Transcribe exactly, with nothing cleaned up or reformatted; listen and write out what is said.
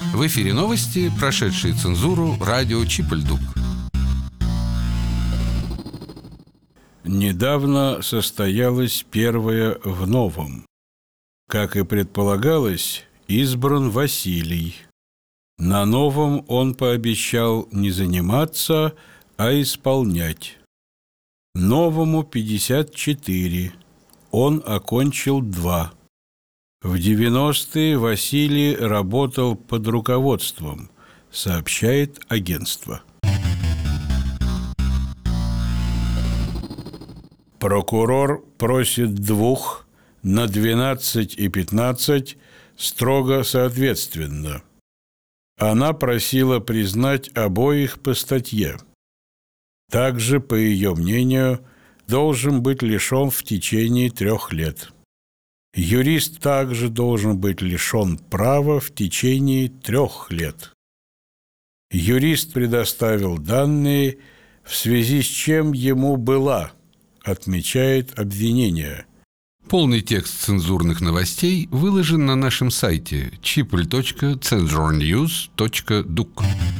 В эфире новости, прошедшие цензуру, радио Чип-Ль-Дук. Недавно состоялось первое в Новом. Как и предполагалось, избран Василий. На Новом он пообещал не заниматься, а исполнять. Новому пятьдесят четыре. Он окончил два. В девяностые Василий работал под руководством, сообщает агентство. Прокурор просит двух на двенадцать и пятнадцать строго соответственно. Она просила признать обоих по статье. Также, по ее мнению, должен быть лишен в течение трех лет. Юрист также должен быть лишен права в течение трех лет. Юрист предоставил данные, в связи с чем ему была, отмечает обвинение. Полный текст цензурных новостей выложен на нашем сайте чип точка цензурньюз точка дук.